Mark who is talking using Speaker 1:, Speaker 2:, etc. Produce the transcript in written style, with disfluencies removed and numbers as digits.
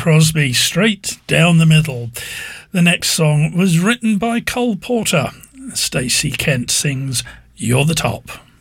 Speaker 1: Crosby, Straight Down the Middle. The next song was written by Cole Porter. Stacey Kent sings You're the Top.